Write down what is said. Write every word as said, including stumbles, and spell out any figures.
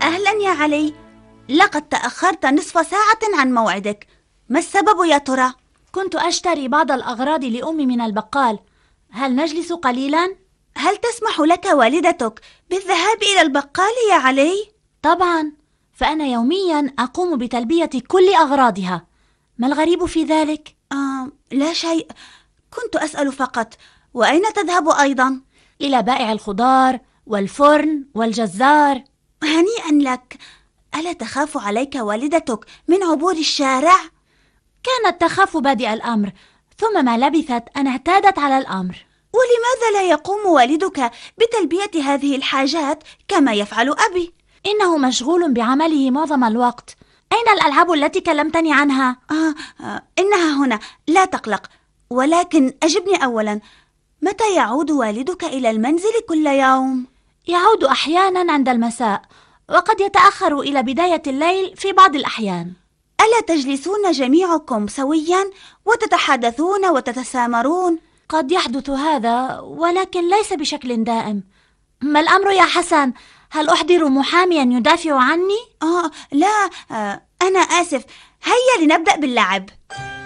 أهلا يا علي، لقد تأخرت نصف ساعة عن موعدك، ما السبب يا ترى؟ كنت أشتري بعض الأغراض لأمي من البقال. هل نجلس قليلا؟ هل تسمح لك والدتك بالذهاب إلى البقال يا علي؟ طبعا، فأنا يوميا أقوم بتلبية كل أغراضها. ما الغريب في ذلك؟ آه، لا شيء، كنت أسأل فقط. وأين تذهب أيضا؟ إلى بائع الخضار والفرن والجزار. هنيئا لك. ألا تخاف عليك والدتك من عبور الشارع؟ كانت تخاف بادئ الأمر، ثم ما لبثت أن اعتادت على الأمر. ولماذا لا يقوم والدك بتلبية هذه الحاجات كما يفعل أبي؟ إنه مشغول بعمله معظم الوقت. أين الألعاب التي كلمتني عنها؟ آه آه إنها هنا، لا تقلق. ولكن أجبني أولا، متى يعود والدك إلى المنزل كل يوم؟ يعود أحيانا عند المساء، وقد يتأخر إلى بداية الليل في بعض الأحيان. ألا تجلسون جميعكم سويا وتتحدثون وتتسامرون؟ قد يحدث هذا، ولكن ليس بشكل دائم. ما الأمر يا حسن؟ هل أحضر محاميا يدافع عني؟ آه لا، آه أنا آسف، هيا لنبدأ باللعب.